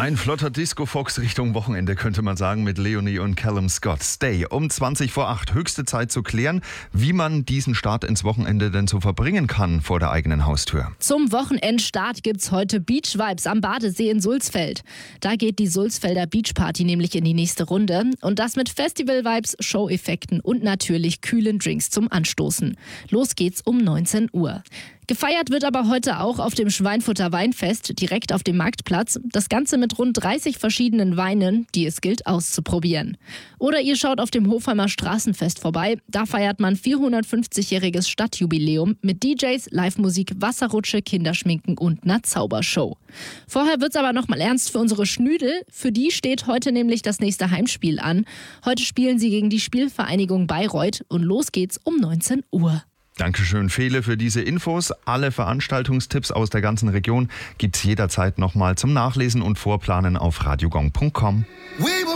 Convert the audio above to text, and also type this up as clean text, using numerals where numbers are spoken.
Ein flotter Disco-Fox Richtung Wochenende, könnte man sagen, mit Leonie und Callum Scott. Stay um 8:20. Höchste Zeit zu klären, wie man diesen Start ins Wochenende denn so verbringen kann vor der eigenen Haustür. Zum Wochenendstart gibt's heute Beach Vibes am Badesee in Sulzfeld. Da geht die Sulzfelder Beach Party nämlich in die nächste Runde. Und das mit Festival-Vibes, Show-Effekten und natürlich kühlen Drinks zum Anstoßen. Los geht's um 19 Uhr. Gefeiert wird aber heute auch auf dem Schweinfurter Weinfest, direkt auf dem Marktplatz. Das Ganze mit rund 30 verschiedenen Weinen, die es gilt auszuprobieren. Oder ihr schaut auf dem Hofheimer Straßenfest vorbei. Da feiert man 450-jähriges Stadtjubiläum mit DJs, Live-Musik, Wasserrutsche, Kinderschminken und einer Zaubershow. Vorher wird's aber nochmal ernst für unsere Schnüdel. Für die steht heute nämlich das nächste Heimspiel an. Heute spielen sie gegen die Spielvereinigung Bayreuth und los geht's um 19 Uhr. Dankeschön, Fele, für diese Infos. Alle Veranstaltungstipps aus der ganzen Region gibt's jederzeit nochmal zum Nachlesen und Vorplanen auf radiogong.com.